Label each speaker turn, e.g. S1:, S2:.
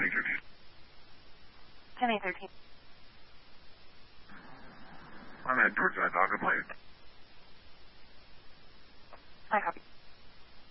S1: 10-8-13.
S2: I'm heading towards that dog. I'm late.
S1: I copy.